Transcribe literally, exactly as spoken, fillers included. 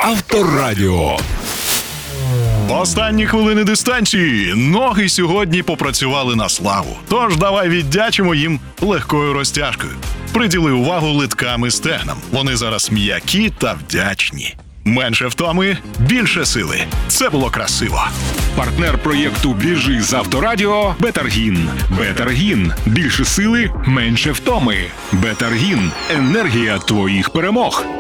Авторадіо. Останні хвилини дистанції. Ноги сьогодні попрацювали на славу. Тож давай віддячимо їм легкою розтяжкою. Приділи увагу литкам і стегнам. Вони зараз м'які та вдячні. Менше втоми, більше сили. Це було красиво. Партнер проєкту «Біжи з Авторадіо» – Бетаргін. Бетаргін. Більше сили, менше втоми. Бетаргін. Енергія твоїх перемог.